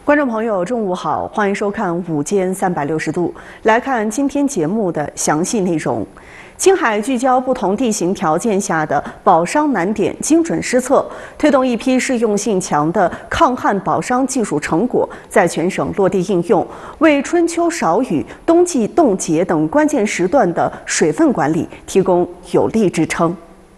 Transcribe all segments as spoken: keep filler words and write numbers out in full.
观众朋友，中午好，欢迎收看午间三百六十度。来看今天节目的详细内容。青海聚焦不同地形条件下的保墒难点精准施测，推动一批适用性强的抗旱保墒技术成果在全省落地应用，为春秋少雨、冬季冻结等关键时段的水分管理提供有力支撑。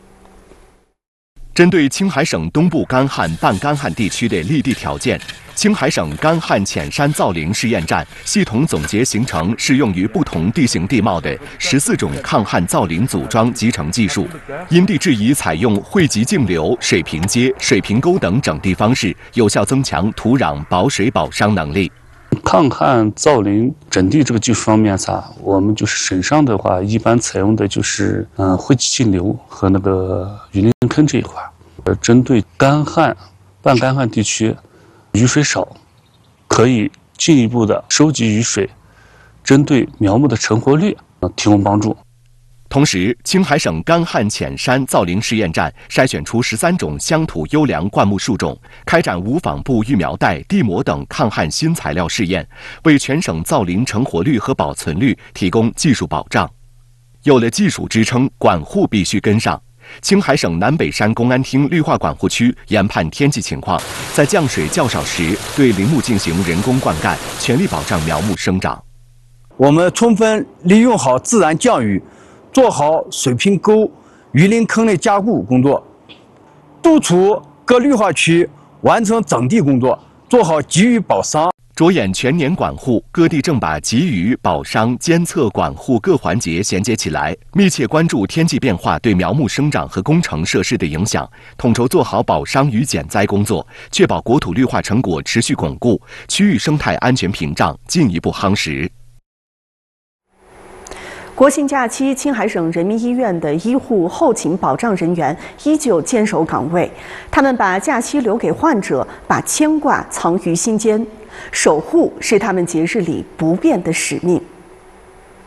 针对青海省东部干旱、半干旱地区的立地条件，青海省干旱浅山造林试验站系统总结形成适用于不同地形地貌的十四种抗旱造林组装集成技术，因地制宜采用汇集径流、水平接、水平沟等整地方式，有效增强土壤保水保墒能力。 抗旱造林整地这个技术方面啥，我们就是省上的话，一般采用的就是嗯、呃、汇集径流和那个雨林坑这一块。呃，针对干旱、半干旱地区，雨水少，可以进一步的收集雨水，针对苗木的成活率呃提供帮助。 同时，青海省干旱浅山造林试验站筛选出十三种乡土优良灌木树种，开展无纺布育苗带、地膜等抗旱新材料试验，为全省造林成活率和保存率提供技术保障。有了技术支撑，管护必须跟上。青海省南北山公安厅绿化管护区研判天气情况，在降水较少时，对林木进行人工灌溉，全力保障苗木生长。 我们充分利用好自然降雨。 做好水平沟、雨林坑的加固工作，督促各绿化区完成整地工作，做好给予保墒。 着眼全年管护，各地正把给予、保墒、监测、管护各环节衔接起来，密切关注天气变化对苗木生长和工程设施的影响，统筹做好保墒与减灾工作，确保国土绿化成果持续巩固，区域生态安全屏障进一步夯实。 国庆假期，青海省人民医院的医护后勤保障人员依旧坚守岗位，他们把假期留给患者，把牵挂藏于心间，守护是他们节日里不变的使命。